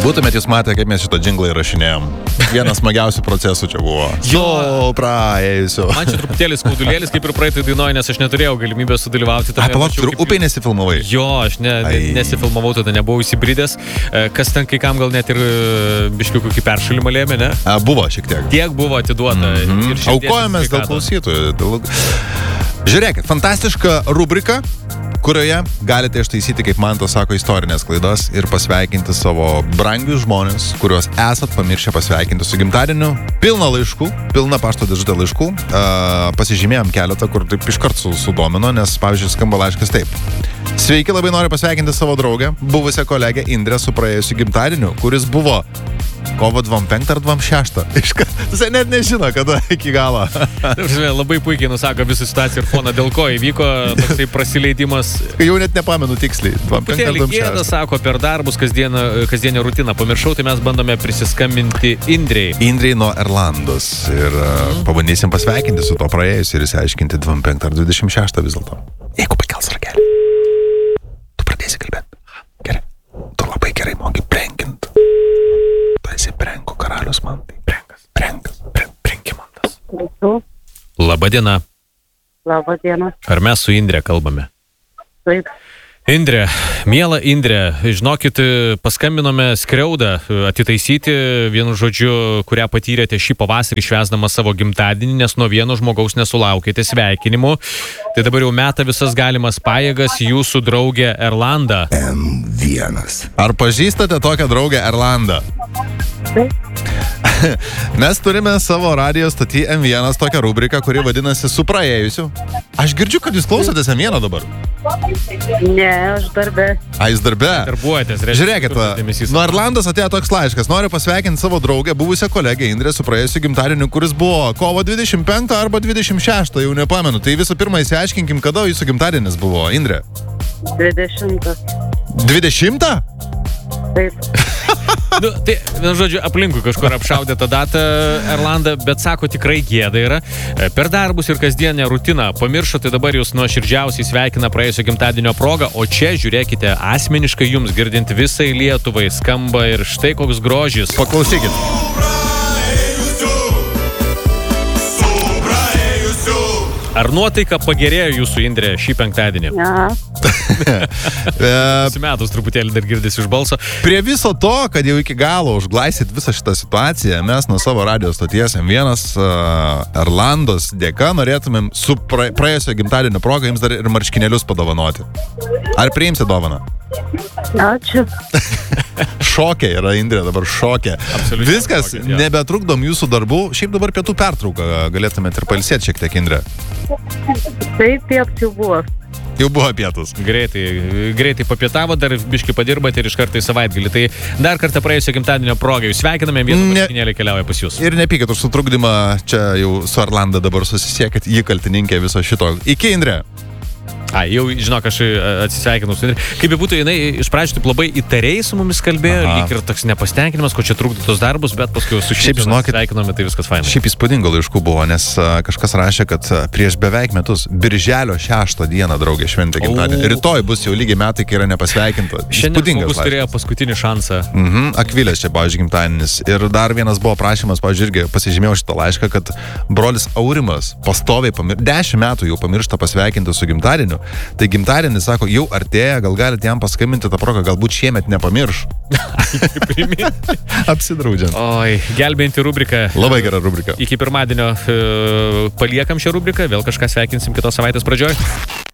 Būtumėt jūs matę, kaip mes šito džinglą įrašinėjom. Vienas smagiausių procesų čia buvo. Praėjusiu. Man čia truputėlis skaudulėlis, kaip ir praeitai dainoju, nes aš neturėjau galimybės sudalyvauti. Palauk, tu upėj nesifilmavai? Jo, aš nesifilmavau, tada nebuvau įsibridęs. Kas ten kai kam gal net ir biškių kokį peršalimą lėmė, ne? Buvo šiek tiek. Tiek buvo atiduota. Aukojamės dėl klausytojų. Žiūrėkit, fantastiška rubrika, kurioje galite ištaisyti, kaip Mantas sako, istorinės klaidas ir pasveikinti savo brangius žmonės, kuriuos esat pamiršę pasveikinti su gimtadieniu. Pilna laiškų, pilna pašto dėžutė laiškų. Pasižymėjom keletą, kur taip iškart sudomino, nes, pavyzdžiui, skamba laiškas taip. Sveiki, labai noriu pasveikinti savo draugę, buvusią kolegę Indrę su praėjusiu gimtadieniu, kuris buvo kovo 25 ar 26. Jisai net nežino, kada iki galo. Labai puikiai nusako visą situaciją ir foną, dėl ko įvyko toksai prasileidimas. Jau net nepamenu tiksliai. 25 ar 26. Gėda sako, per darbus kasdienę rutiną pamiršau, tai mes bandome prisiskambinti Indrei. Indrei nuo Erlandos. Ir pabandysim pasveikinti su to praėjusiu ir įsiaiškinti 25 ar 26 vis dėlto. Jeigu pakels ragelį, tu pradėsi kalbėti. Gerai. Tu labai gerai moki prenkint. Tu esi prenkų karalius, man. Prenkimantas. Labadiena. Labadiena. Ar mes su Indre kalbame? Taip. Indre, miela Indre, žinokit, paskambinome skriaudą atitaisyti, vienu žodžiu, kurią patyrėte šį pavasarį švęsdama savo gimtadienį, nes nuo vieno žmogaus nesulaukėte sveikinimų. Tai dabar jau meta visas galimas pajėgas jūsų draugę Erlandą. M1. Ar pažįstate tokią draugę Erlandą? Taip. Mes turime savo radijo stoty M1 tokią rubriką, kuri vadinasi Su praėjusiu. Aš girdžiu, kad jūs klausotės M1 dabar. Ne, aš darbe. Jūs darbe? Darbuojatės, Žiūrėkit, nuo Erlandos atėjo toks laiškas. Noriu pasveikinti savo draugę, buvusią kolegę Indrę su praėjusiu gimtadieniu, kuris buvo kovo 25 arba 26, jau nepamenu. Tai visų pirma, įsiaiškinkim, kada jūsų gimtadienis buvo, Indrė? 20. 20? Taip. Tai, vienu žodžiu, aplinkui kažkur apšaudė tą datą Erlanda, bet sako, tikrai gėda yra. Per darbus ir kasdienę rutiną pamiršo, tai dabar jūs nuoširdžiausiai sveikina praėjusio gimtadienio progą, o čia, žiūrėkite, asmeniškai jums girdint visai Lietuvai skamba ir štai koks grožis. Paklausykit. Ar nuotaika pagerėjo jūsų, Indrė, šį penktadienį? Ja. Metus truputėlį dar girdisi iš balso. Prie viso to, kad jau iki galo užglaisit visą šitą situaciją, mes nuo savo radijos stoties M1 Erlandos dėka norėtumėm su praėjusio gimtadienio proga jums dar ir marškinėlius padovanoti. Ar priimsi dovaną? Ačiū. Šokė yra, Indrė, dabar šokė. Absoliučiai. Viskas, šokė, ja. Nebetrukdom jūsų darbų. Šiaip dabar pietų pertrauką galėtumėt ir pailsėti šiek tiek, Indrė. Taip, jau buvo. Jau buvo pietus. Greitai papietavo, dar biškį padirbate ir iš karto į savaitgalį. Tai dar kartą praėjusio gimtadienio progą jūs sveikiname, vienu marškinėlį keliauja pas jūs. Ir nepykit už sutrukdymą, čia jau su Erlanda dabar susisiekit, ji kaltininkė viso šito. Iki, Indrė. Jau, žinok, aš atsisveikinau su Indrė. Kaip būtų, jinai iš pradžių taip labai įtariai su mumis kalbėjo, lyg ir toks nepasitenkinimas, ko čia trukdo tos darbus, bet paskui su šiaip sveikinome, tai viskas fainai. Šiaip įspūdingo laiškų buvo, nes kažkas rašė, kad prieš beveik metus, birželio 6 dieną draugė šventė gimtadienį. Rytoj bus jau lygiai metai, kai yra nepasveikinta. Šiandien žmogus turėjo paskutinį šansą. Akvilės čia, pavyzdžiui, gimtadienis. Ir dar vienas buvo prašymas, pavyzdžiui, irgi pasižymėjau šitą laišką, kad brolis Aurimas pastoviai 10 metų jau pamiršta pasveikinti su gimtadieniu. Tai gimtadienis, sako, jau artėja, gal galite jam paskambinti tą progą, galbūt šiemet nepamirš. Apsidraudžiant. Oi, gelbėjantį rubriką. Labai gera rubrika. Iki pirmadienio paliekam šią rubriką, vėl kažką sveikinsim kitos savaitės pradžioj.